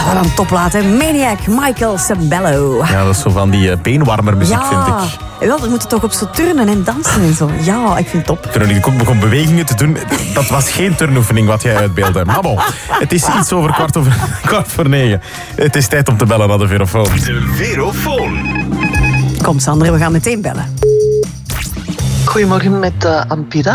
Oh, een topplaat, hè. Maniac, Michael Sabello. Ja, dat is zo van die beenwarmer muziek, vind ik. Wel, we moeten toch op zo turnen en dansen en zo. Ja, ik vind het top. Toen ik ook begon bewegingen te doen, dat was geen turnoefening wat jij uitbeeldde. Maar bon, het is iets over kwart voor 9. Het is tijd om te bellen naar de Verofoon. De Verofoon. Kom Sander, we gaan meteen bellen. Goedemorgen met Ampira.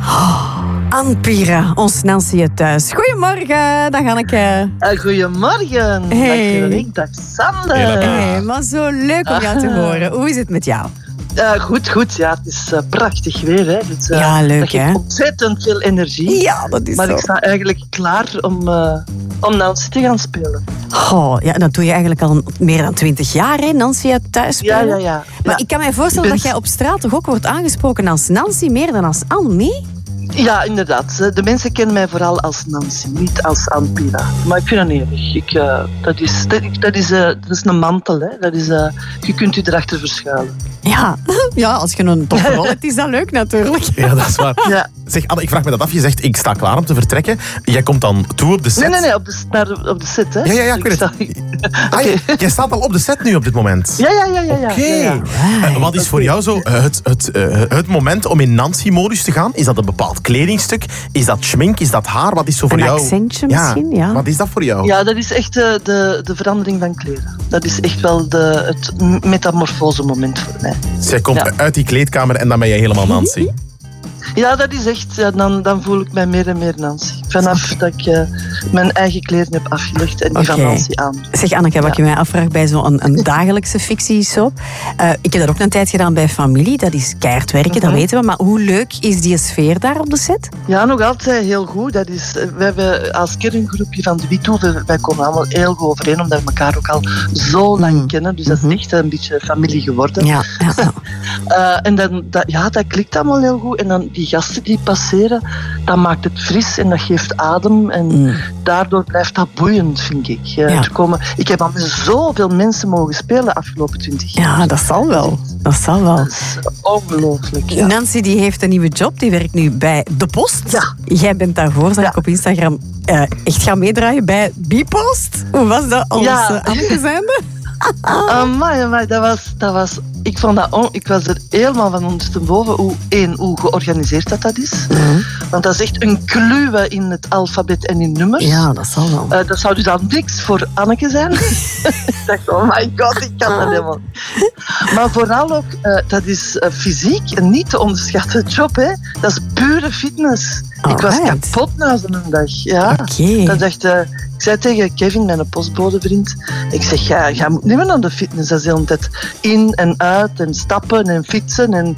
Anpira, ons Nancy thuis. Goedemorgen, dan ga ik... Goedemorgen. Hey. Dag Veronique, dag Sander. Hey, maar zo leuk om jou te horen. Hoe is het met jou? Goed. Ja, het is prachtig weer. Hè. Dus, Ja, leuk, dat geeft hè? ontzettend veel energie. Ja, dat is maar zo. ik sta eigenlijk klaar om Nancy te gaan spelen. Oh, ja, dat doe je eigenlijk al meer dan 20 jaar, hè, Nancy thuis spelen. Ja. Maar ik kan mij voorstellen dat jij op straat toch ook wordt aangesproken als Nancy, meer dan als Anne. Ja, inderdaad. De mensen kennen mij vooral als Nancy, niet als Ampira. Maar ik vind dat niet erg. Dat is een mantel. Hè. Je kunt u erachter verschuilen. Ja, als je een toffe rol hebt, is dat leuk natuurlijk. Ja, dat is waar. Ja. Zeg, Anne, ik vraag me dat af. Je zegt, ik sta klaar om te vertrekken. Jij komt dan toe op de set? Nee, op de set. Hè. Ja, ik weet het. Oké. Jij staat al op de set nu op dit moment? Ja. Oké. Ja. Wat is voor jou zo het moment om in Nancy-modus te gaan? Is dat een bepaald kledingstuk? Is dat schmink? Is dat haar? Wat is zo voor Een jou? accentje misschien, ja. Wat is dat voor jou? Ja, dat is echt de verandering van kleren. Dat is echt wel het metamorfose moment voor mij. Zij komt uit die kleedkamer en dan ben jij helemaal Nancy. Ja, dat is echt... Ja, dan voel ik mij meer en meer Nancy. Vanaf dat ik mijn eigen kleren heb afgelegd en die van Nancy aan. Zeg Anneke, wat je mij afvraagt bij zo'n dagelijkse fictiesoap. Ik heb dat ook een tijd gedaan bij Familie. Dat is keihard werken, dat weten we. Maar hoe leuk is die sfeer daar op de set? Ja, nog altijd heel goed. We hebben als kerngroepje van de Wiethoeven, wij komen allemaal heel goed overeen, omdat we elkaar ook al zo lang kennen. Dus dat is echt een beetje familie geworden. Ja. En dat klikt allemaal heel goed. En dan die gasten die passeren, dat maakt het fris en dat geeft adem. En daardoor blijft dat boeiend, vind ik. Ik heb al met zoveel mensen mogen spelen de afgelopen 20 jaar. Ja, dat zal wel. Dat is ongelooflijk. Ja. Nancy die heeft een nieuwe job. Die werkt nu bij De Post. Ja. Jij bent daarvoor, zag ik op Instagram, echt gaan meedraaien bij Bipost. Hoe was dat als Anneke zijnde? Maar dat was... Ik was er helemaal van ondersteboven hoe georganiseerd dat is. Want dat is echt een kluwe in het alfabet en in nummers. Ja, dat zal wel. Dat zou dus dan niks voor Anneke zijn. Ik dacht, oh my god, ik kan dat helemaal niet. Maar vooral ook, dat is fysiek een niet te onderschatten job. Hè. Dat is pure fitness. Ik was kapot na zo'n dag. Ja. Dat is echt... Ik zei tegen Kevin, mijn postbodevriend, ik zeg, ga moet niet meer naar de fitness. Dat is de hele tijd in en uit en stappen en fietsen. En,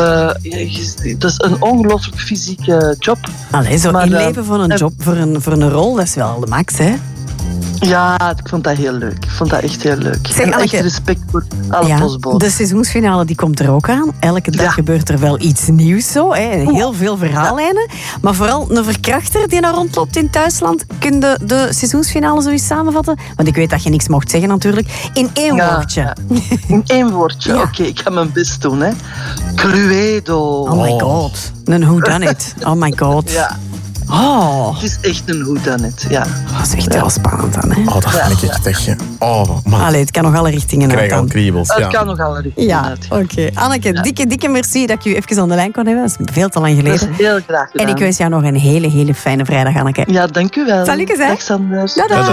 dat is een ongelooflijk fysieke job. Allee, zo inleven voor een job, voor een rol, dat is wel de max, hè? Ja, ik vond dat heel leuk. Ik vond dat echt heel leuk. Zeg, en echt respect voor alle postboden. De seizoensfinale die komt er ook aan. Elke dag gebeurt er wel iets nieuws zo. Hè. Heel veel verhaallijnen. Maar vooral een verkrachter die daar rondloopt in Thuisland. Kun je de seizoensfinale zoiets samenvatten? Want ik weet dat je niks mocht zeggen natuurlijk. In één woordje. Ja. In één woordje. Oké, ik ga mijn best doen. Hè. Cluedo. Oh my god. Een whodunit. Oh my god. Ja. Oh. Het is echt een whodunit, ja. Dat is echt heel spannend dan, hè? Oh, dat ga ik echt zeggen. Oh, man. Allee, het kan nog alle richtingen uit. Ik krijg al kriebels, Het kan nog alle richtingen uit. Oké. Anneke, dikke merci dat ik u even aan de lijn kon hebben. Dat is veel te lang geleden. Dat is heel graag gedaan. En ik wens jou nog een hele fijne vrijdag, Anneke. Ja, dank u wel. Salutjes, hè. Dag, Sander. Dag.